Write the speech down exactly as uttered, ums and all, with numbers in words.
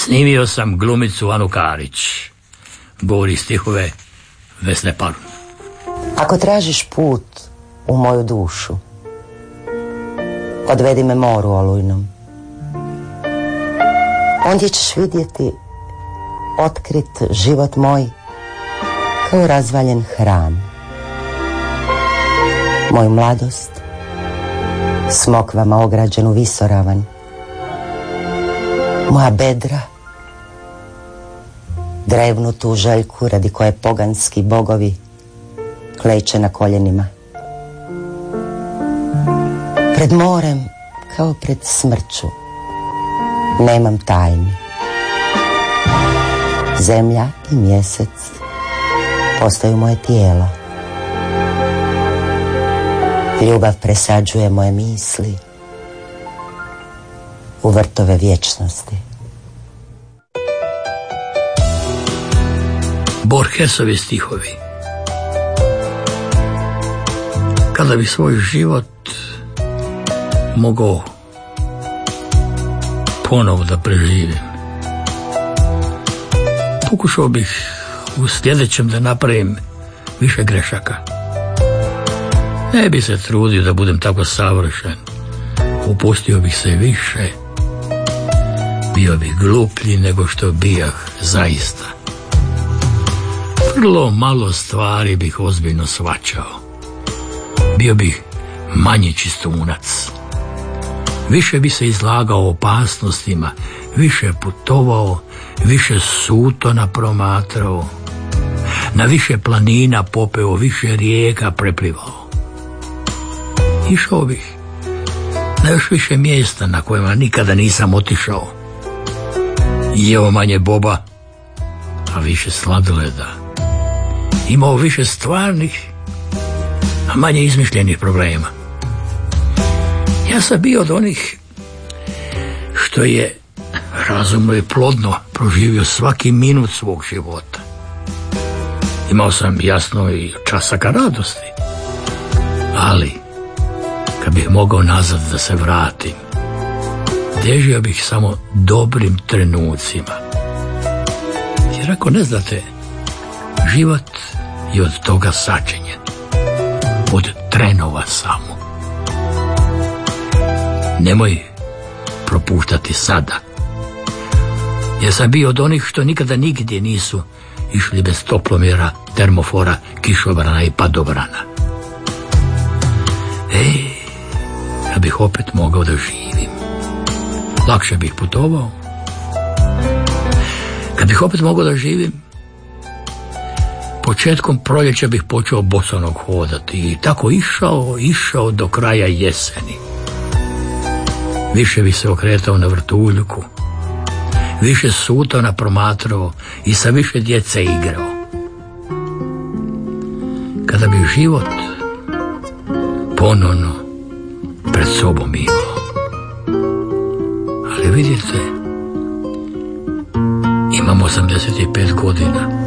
Snimio sam glumicu Anu Karić. Govori stihove Vesne Parun. Ako tražiš put u moju dušu, odvedi me moru olujnom. Ondje ćeš vidjeti otkrit život moj kao razvaljen hram. Moju mladost, smokvama ograđenu visoravan. Moja bedra, drevnu tu željku radi koje poganski bogovi kleče na koljenima. Pred morem kao pred smrću nemam tajni. Zemlja i mjesec postaju moje tijelo. Ljubav presađuje moje misli u vrtove vječnosti. Borgesovi stihovi. Kada bi svoj život mogao ponovo da preživim, pokušao bih u sljedećem da napravim više grešaka. Ne bi se trudio da budem tako savršen. Upustio bih se više. Bio bih gluplji nego što bijah zaista. Vrlo malo stvari bih ozbiljno shvaćao. Bio bih manji čistunac. Više bi se izlagao opasnostima, više putovao, više sutona promatrao, na više planina popeo, više rijeka preplivao. Išao bih na još više mjesta na kojima nikada nisam otišao. Jeo manje boba, a više sladoleda. Imao više stvarnih, a manje izmišljenih problema. Ja sam bio od onih što je razumno i plodno proživio svaki minut svog života. Imao sam jasno i časaka radosti, ali kad bih mogao nazad da se vratim, težio bih samo dobrim trenucima. Jer ako ne znate, život je od toga sačinjen, od trenova samo. Nemoj propuštati sada. Ja sam bio od onih što nikada nigdje nisu išli bez toplomjera, termofora, kišobrana i padobrana. Ej, ja bih opet mogao da živim. Lakše bih putovao. Kad bih opet mogao da živim, početkom proljeća bih počeo bosanog hodati i tako išao, išao do kraja jeseni. Više bih se okretao na vrtuljku, više sutona promatrao i sa više djece igrao. Kada bih život ponovno pred sobom imao. Ali vidite, imam osamdeset pet godina.